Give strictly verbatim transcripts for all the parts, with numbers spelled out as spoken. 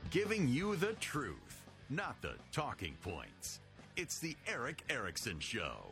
Giving you the truth, not the talking points. It's the Erick Erickson Show.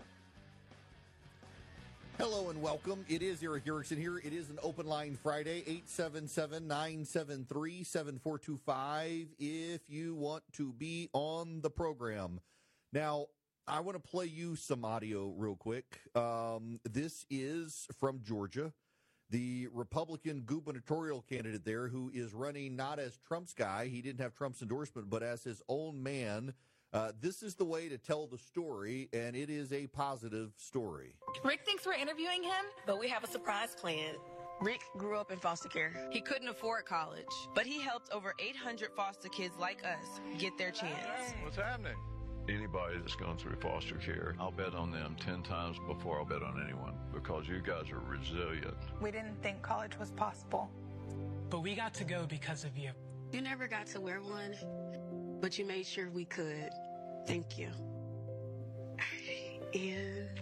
Hello and welcome. It is Erick Erickson here. It is an open line Friday, eight seven seven, nine seven three, seven four two five if you want to be on the program. Now, I want to play you some audio real quick. Um, this is from Georgia. The Republican gubernatorial candidate there who is running not as Trump's guy, he didn't have Trump's endorsement, but as his own man. Uh, this is the way to tell the story, and it is a positive story. Rick thinks we're interviewing him, but we have a surprise plan. Rick grew up in foster care. He couldn't afford college, but he helped over eight hundred foster kids like us get their chance. What's happening? Anybody that's gone through foster care, I'll bet on them ten times before I'll bet on anyone, because you guys are resilient. We didn't think college was possible. But we got to go because of you. You never got to wear one, but you made sure we could. Thank you. And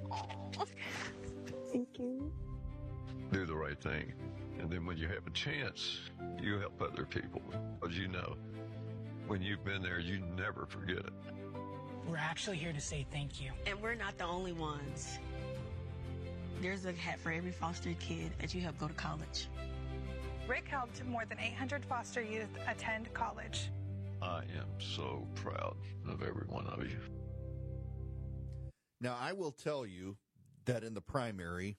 thank you. Do the right thing. And then when you have a chance, you help other people. Because you know, when you've been there, you never forget it. We're actually here to say thank you. And we're not the only ones. There's a hat for every foster kid that you help go to college. Rick helped more than eight hundred foster youth attend college. I am so proud of every one of you. Now, I will tell you that in the primary,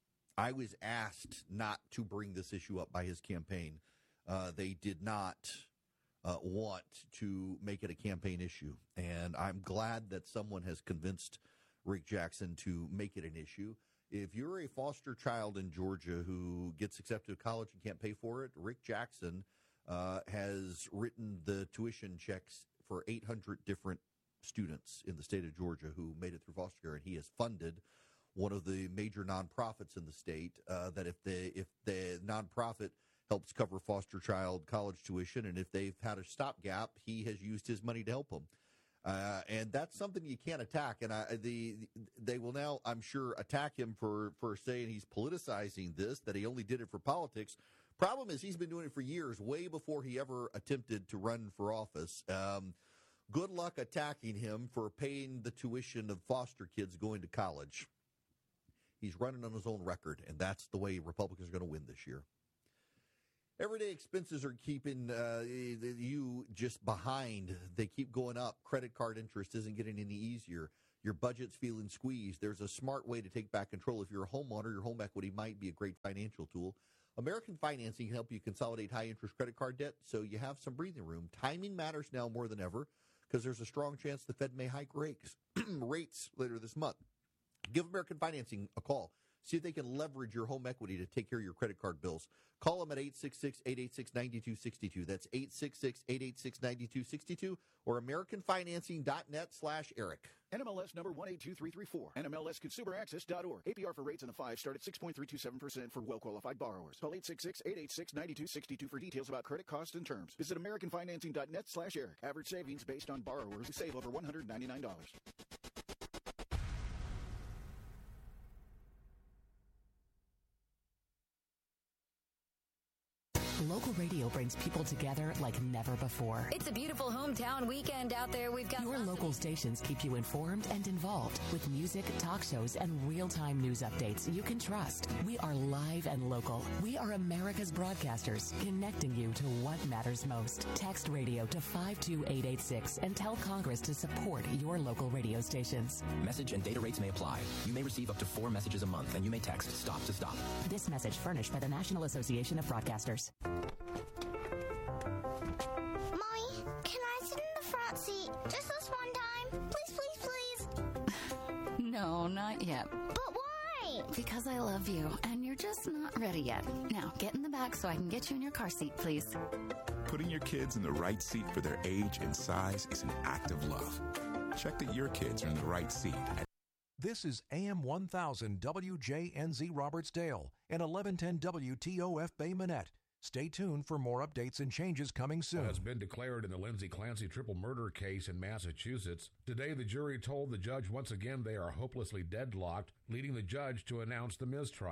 I was asked not to bring this issue up by his campaign. Uh, they did not uh, want to make it a campaign issue. And I'm glad that someone has convinced Rick Jackson to make it an issue. If you're a foster child in Georgia who gets accepted to college and can't pay for it, Rick Jackson uh, has written the tuition checks for eight hundred different students in the state of Georgia who made it through foster care, and he has funded one of the major nonprofits in the state uh, that if the if the nonprofit helps cover foster child college tuition, and if they've had a stopgap, he has used his money to help them. Uh, and that's something you can't attack. And I, the they will now, I'm sure, attack him for, for saying he's politicizing this, that he only did it for politics. Problem is, he's been doing it for years, way before he ever attempted to run for office. Um, good luck attacking him for paying the tuition of foster kids going to college. He's running on his own record, and that's the way Republicans are going to win this year. Everyday expenses are keeping uh, you just behind. They keep going up. Credit card interest isn't getting any easier. Your budget's feeling squeezed. There's a smart way to take back control. If you're a homeowner, your home equity might be a great financial tool. American Financing can help you consolidate high-interest credit card debt so you have some breathing room. Timing matters now more than ever because there's a strong chance the Fed may hike rates, rates later this month. Give American Financing a call. See if they can leverage your home equity to take care of your credit card bills. Call them at eight six six, eight eight six, nine two six two. That's eight six six, eight eight six, nine two six two or americanfinancing.net slash Eric. N M L S number one eight two three three four. N M L S consumer access dot org. A P R for rates in the five start at six point three two seven percent for well-qualified borrowers. Call eight six six, eight eight six, nine two six two for details about credit costs and terms. Visit americanfinancing.net slash Eric. Average savings based on borrowers who save over one hundred ninety-nine dollars. Local radio brings people together like never before. It's a beautiful hometown weekend out there. We've got Your local stations keep you informed and involved with music, talk shows, and real-time news updates you can trust. We are live and local. We are America's broadcasters, connecting you to what matters most. Text radio to five two eight eight six and tell Congress to support your local radio stations. Message and data rates may apply. You may receive up to four messages a month, and you may text STOP to STOP. This message furnished by the National Association of Broadcasters. Seat. Just this one time. Please, please, please. No, not yet. But why? Because I love you, and you're just not ready yet. Now, get in the back so I can get you in your car seat, please. Putting your kids in the right seat for their age and size is an act of love. Check that your kids are in the right seat. This is A M one thousand W J N Z Robertsdale and eleven ten W T O F Bay Minette. Stay tuned for more updates and changes coming soon. Has been declared in the Lindsay Clancy triple murder case in Massachusetts. Today, the jury told the judge once again they are hopelessly deadlocked, leading the judge to announce the mistrial.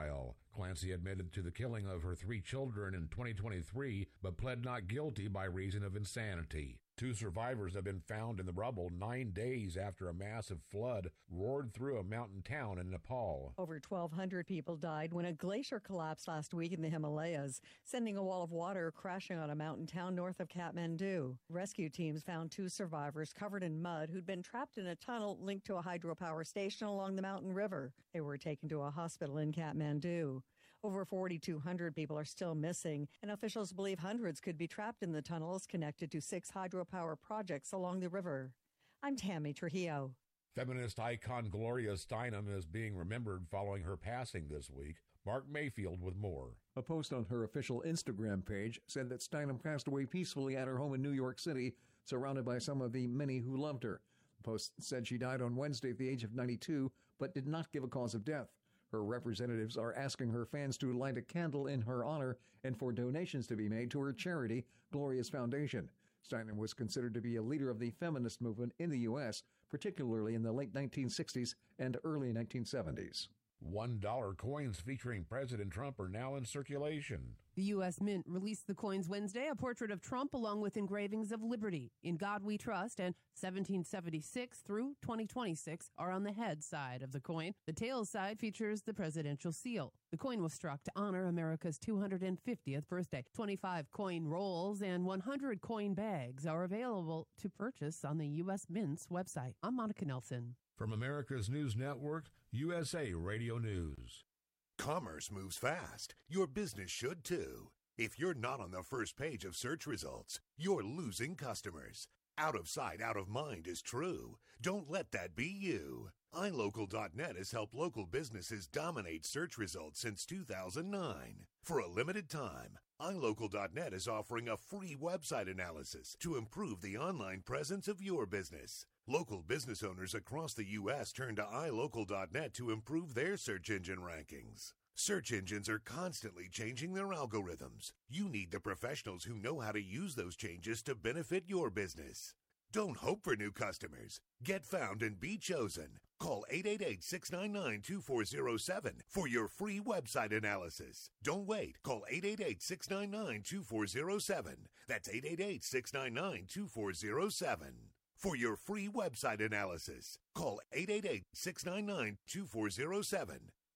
Clancy admitted to the killing of her three children in twenty twenty-three, but pled not guilty by reason of insanity. Two survivors have been found in the rubble nine days after a massive flood roared through a mountain town in Nepal. Over twelve hundred people died when a glacier collapsed last week in the Himalayas, sending a wall of water crashing on a mountain town north of Kathmandu. Rescue teams found two survivors covered in mud who'd been trapped in a tunnel linked to a hydropower station along the mountain river. They were taken to a hospital in Kathmandu. Over forty-two hundred people are still missing, and officials believe hundreds could be trapped in the tunnels connected to six hydropower projects along the river. I'm Tammy Trujillo. Feminist icon Gloria Steinem is being remembered following her passing this week. Mark Mayfield with more. A post on her official Instagram page said that Steinem passed away peacefully at her home in New York City, surrounded by some of the many who loved her. The post said she died on Wednesday at the age of ninety-two, but did not give a cause of death. Her representatives are asking her fans to light a candle in her honor and for donations to be made to her charity, Gloria's Foundation. Steinem was considered to be a leader of the feminist movement in the U S, particularly in the late nineteen sixties and early nineteen seventies. One dollar coins featuring President Trump are now in circulation. The U S Mint released the coins Wednesday, a portrait of Trump along with engravings of Liberty, In God We Trust, and seventeen seventy-six through twenty twenty-six are on the head side of the coin. The tail side features the presidential seal. The coin was struck to honor America's two hundred fiftieth birthday. twenty-five coin rolls and one hundred coin bags are available to purchase on the U S Mint's website. I'm Monica Nelson. From America's News Network, U S A Radio News. Commerce moves fast. Your business should too. If you're not on the first page of search results, you're losing customers. Out of sight, out of mind is true. Don't let that be you. i local dot net has helped local businesses dominate search results since two thousand nine. For a limited time, i local dot net is offering a free website analysis to improve the online presence of your business. Local business owners across the U S turn to i local dot net to improve their search engine rankings. Search engines are constantly changing their algorithms. You need the professionals who know how to use those changes to benefit your business. Don't hope for new customers. Get found and be chosen. Call eight eight eight, six nine nine, two four zero seven for your free website analysis. Don't wait. Call eight eight eight, six nine nine, two four zero seven. That's eight eight eight, six nine nine, two four zero seven. For your free website analysis, call eight eight eight, six nine nine, two four zero seven.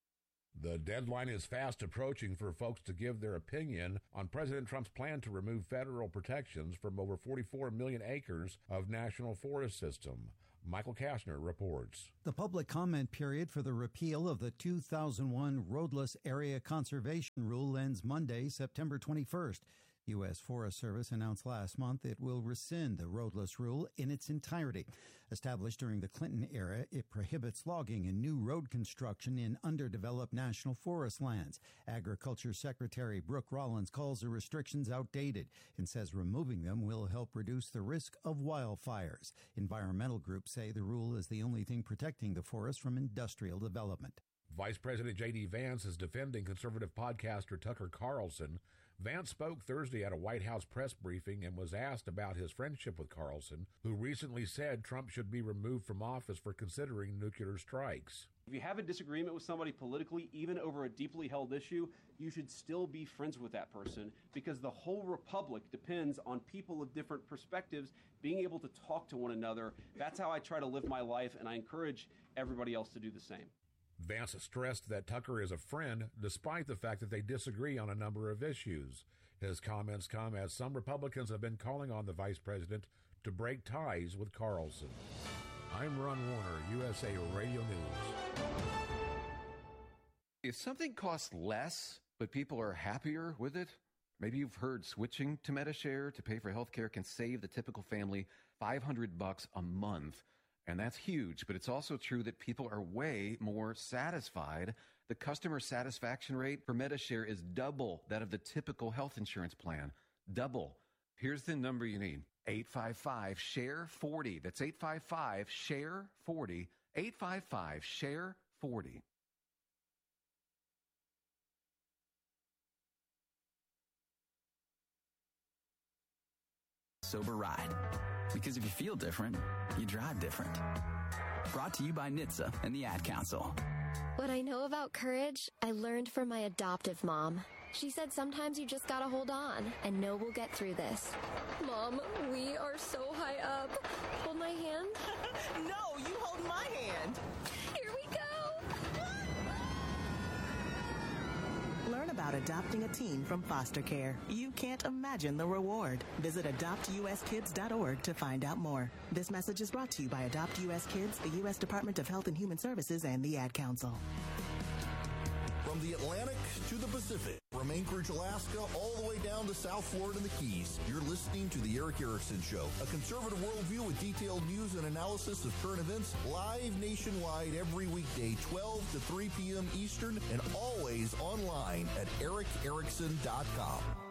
The deadline is fast approaching for folks to give their opinion on President Trump's plan to remove federal protections from over forty-four million acres of national forest system. Michael Kashner reports. The public comment period for the repeal of the two thousand one Roadless Area Conservation Rule ends Monday, September twenty-first. U S Forest Service announced last month it will rescind the roadless rule in its entirety. Established during the Clinton era, it prohibits logging and new road construction in underdeveloped national forest lands. Agriculture Secretary Brooke Rollins calls the restrictions outdated and says removing them will help reduce the risk of wildfires. Environmental groups say the rule is the only thing protecting the forest from industrial development. Vice President J D. Vance is defending conservative podcaster Tucker Carlson. Vance spoke Thursday at a White House press briefing and was asked about his friendship with Carlson, who recently said Trump should be removed from office for considering nuclear strikes. If you have a disagreement with somebody politically, even over a deeply held issue, you should still be friends with that person because the whole republic depends on people of different perspectives being able to talk to one another. That's how I try to live my life, and I encourage everybody else to do the same. Vance stressed that Tucker is a friend despite the fact that they disagree on a number of issues. His comments come as some Republicans have been calling on the vice president to break ties with Carlson. I'm Ron Warner, U S A Radio News. If something costs less, but people are happier with it, maybe you've heard switching to Medi-Share to pay for health care can save the typical family five hundred bucks a month. And that's huge, but it's also true that people are way more satisfied. The customer satisfaction rate for Medi-Share is double that of the typical health insurance plan. Double. Here's the number you need. eight five five, S H A R E forty. That's eight five five, S H A R E forty. eight five five, S H A R E forty. Sober Ride. Because if you feel different, you drive different. Brought to you by N H T S A and the Ad Council. What What I know about courage, I learned from my adoptive mom. She said sometimes you just gotta hold on and know we'll get through this. Mom, we are so high up. Hold my hand. No, you hold my hand. Here we go. Learn about adopting a teen from foster care. You can't imagine the reward. Visit adopt u s kids dot org to find out more. This message is brought to you by Adopt U S Kids, the U S Department of Health and Human Services, and the Ad Council. From the Atlantic to the Pacific, from Anchorage, Alaska, all the way down to South Florida and the Keys, you're listening to The Eric Erickson Show, a conservative worldview with detailed news and analysis of current events, live nationwide every weekday, twelve to three p.m. Eastern, and always online at eric erickson dot com.